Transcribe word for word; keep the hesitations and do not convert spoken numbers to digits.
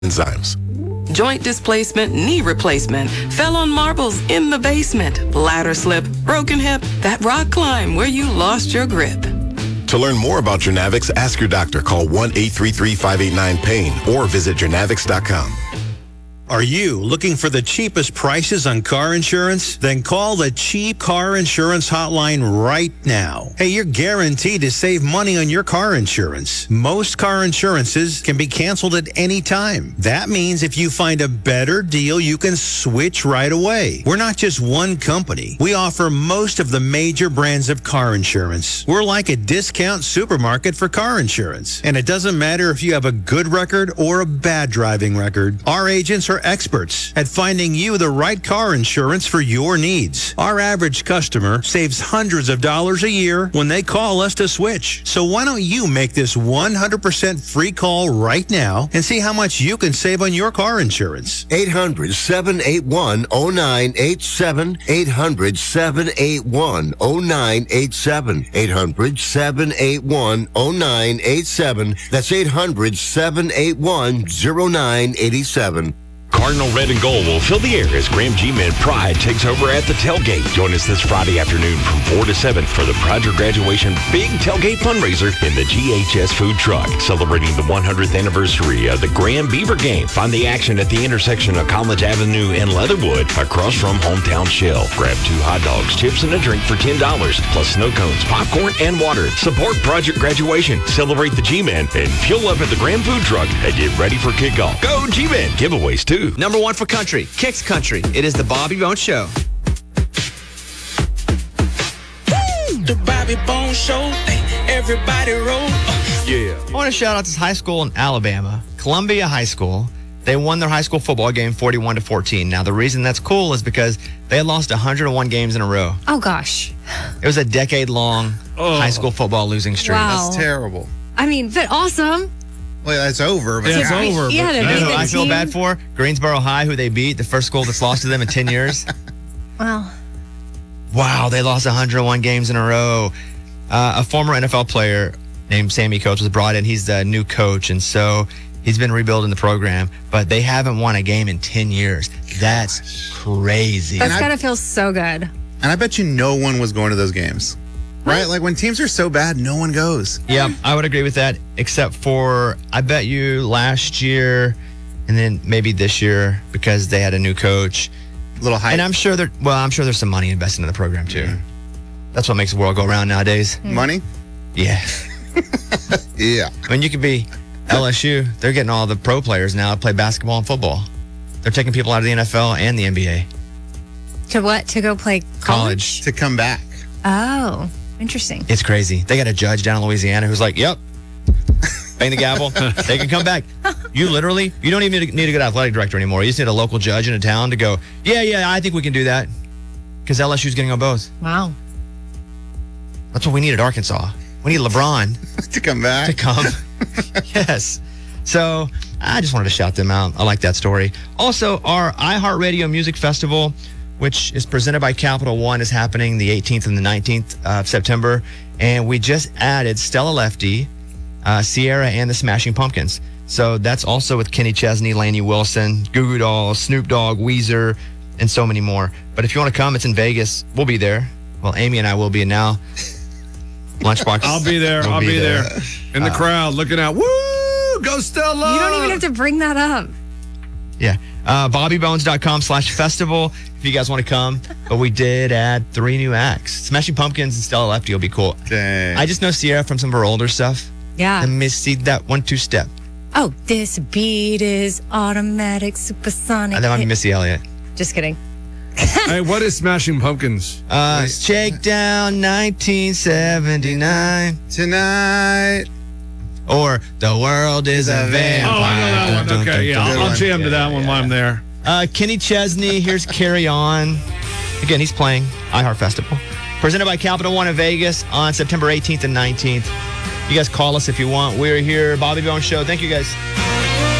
enzymes. Joint displacement, knee replacement, fell on marbles in the basement, ladder slip, broken hip, that rock climb where you lost your grip. To learn more about Jernavix, ask your doctor. Call one eight three three, five eight nine, pain or visit jernavix dot com. Are you looking for the cheapest prices on car insurance? Then call the Cheap Car Insurance Hotline right now. Hey, you're guaranteed to save money on your car insurance. Most car insurances can be canceled at any time. That means if you find a better deal, you can switch right away. We're not just one company. We offer most of the major brands of car insurance. We're like a discount supermarket for car insurance. And it doesn't matter if you have a good record or a bad driving record. Our agents are experts at finding you the right car insurance for your needs. Our average customer saves hundreds of dollars a year when they call us to switch. So why don't you make this one hundred percent free call right now and see how much you can save on your car insurance? eight hundred, seven eight one, oh nine eight seven. eight hundred, seven eight one, oh nine eight seven. eight hundred, seven eight one, oh nine eight seven. That's eight hundred, seven eight one, oh nine eight seven. Cardinal Red and Gold will fill the air as Graham G-Man Pride takes over at the tailgate. Join us this Friday afternoon from four to seven for the Pride Your Graduation Big Tailgate Fundraiser in the G H S Food Truck, celebrating the one hundredth anniversary of the Graham Beaver Game. Find the action at the intersection of College Avenue and Leatherwood across from Hometown Shell. Grab two hot dogs, chips, and a drink for ten dollars, plus snow cones, popcorn, and water. Support Project Graduation, celebrate the G-Man, and fuel up at the Graham Food Truck and get ready for kickoff. Go G-Man! Giveaways, too. Number one for country, Kicks Country. It is the Bobby Bones Show. The Bobby Bones Show. Everybody roll. Uh, yeah. I want to shout out this high school in Alabama, Columbia High School. They won their high school football game forty-one to fourteen. Now, the reason that's cool is because they had lost one hundred one games in a row. Oh, gosh. It was a decade-long oh. high school football losing streak. Wow. That's terrible. I mean, but awesome. Well, that's over. But yeah, it's over. Yeah, but you know who I feel bad for? Greensboro High, who they beat, the first school that's lost to them in ten years. Wow. Wow, they lost one hundred one games in a row. Uh, a former N F L player named Sammy Coates was brought in. He's the new coach, and so he's been rebuilding the program, but they haven't won a game in ten years. That's Gosh. crazy. That's got to feel so good. And I bet you no one was going to those games. Right? Like when teams are so bad, no one goes. Yeah, I would agree with that, except for I bet you last year and then maybe this year because they had a new coach. A little hype. And I'm sure there well, I'm sure there's some money invested in the program too. Mm-hmm. That's what makes the world go round nowadays. Mm-hmm. Money? Yeah. Yeah. I mean, you could be L S U. They're getting all the pro players now to play basketball and football. They're taking people out of the N F L and the N B A. To what? To go play college? College. To come back. Oh. Interesting. It's crazy. They got a judge down in Louisiana who's like, yep, bang the gavel. They can come back. You literally, you don't even need a, need a good athletic director anymore. You just need a local judge in a town to go, yeah, yeah, I think we can do that. Because L S U's getting on both. Wow. That's what we need at Arkansas. We need LeBron. to come back. To come. Yes. So I just wanted to shout them out. I like that story. Also, our iHeartRadio Music Festival, which is presented by Capital One, is happening the eighteenth and the nineteenth of September. And we just added Stella Lefty, uh, Sierra, and the Smashing Pumpkins. So that's also with Kenny Chesney, Lainey Wilson, Goo Goo Dolls, Snoop Dogg, Weezer, and so many more. But if you want to come, it's in Vegas. We'll be there. Well, Amy and I will be. And now, Lunchbox. I'll be there. We'll I'll be, be there. there. In the Uh, crowd looking out. Woo! Go Stella! You don't even have to bring that up. Yeah. Uh, BobbyBones.com slash festival if you guys want to come. But we did add three new acts. Smashing Pumpkins and Stella Lefty will be cool. Dang. I just know Sierra from some of her older stuff. Yeah. Let me see that one, two step. Oh, this beat is automatic, supersonic. I think I'm Missy Elliott. Just kidding. Hey, what is Smashing Pumpkins? Uh, Shakedown nineteen seventy-nine. Tonight. Or The World is a Vampire. Oh, I know that one. Okay, yeah. I'll, I'll jam to that one while I'm there. Uh, Kenny Chesney, here's Carry On. Again, he's playing iHeart Festival. Presented by Capital One in Vegas on September eighteenth and nineteenth. You guys call us if you want. We're here, Bobby Bones Show. Thank you, guys.